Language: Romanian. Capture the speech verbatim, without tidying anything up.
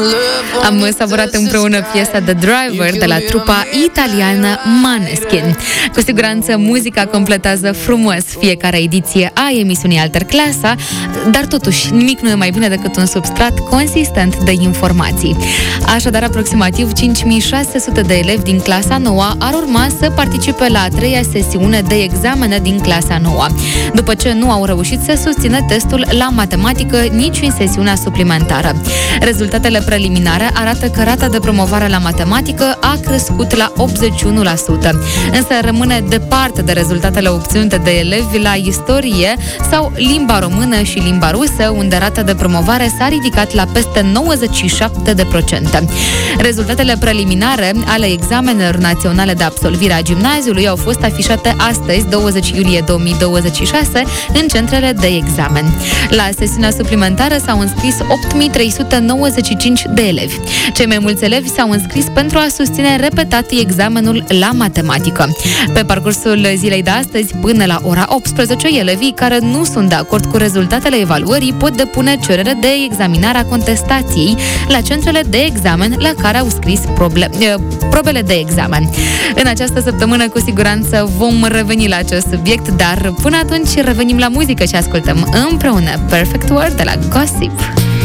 Am savurat împreună piesa The Driver de la trupa italiană Måneskin. Cu siguranță muzica completează frumos fiecare ediție a emisiunii Alterclasa, dar totuși nimic nu e mai bine decât un substrat consistent de informații. Așadar, aproximativ cinci mii șase sute de elevi din clasa nouă ar urma să participe la a treia sesiune de examene din clasa nouă, după ce nu au reușit să susțină testul la matematică nici în sesiunea suplimentară. Rezultatele preliminare arată că rata de promovare la matematică a crescut la optzeci și unu la sută, însă rămâne departe de rezultatele obținute de elevi la istorie sau limba română și limba rusă, unde rata de promovare s-a ridicat la peste nouăzeci și șapte la sută. Rezultatele preliminare ale examenelor naționale de absolvire a gimnaziului au fost afișate astăzi, douăzeci iulie două mii douăzeci și șase, în centrele de examen. La sesiunea suplimentară s-au înscris opt mii trei sute nouăzeci și cinci de elevi. Cei mai mulți elevi s-au înscris pentru a susține repetat examenul la matematică. Pe parcursul zilei de astăzi, până la ora optsprezece, elevii care nu sunt de acord cu rezultatele evaluării pot depune cerere de examinare a contestației la centrele de examen la care au scris proble- probele de examen. În această săptămână, cu siguranță, vom reveni la acest subiect, dar până atunci revenim la muzică și ascultăm împreună Perfect World de la Gossip.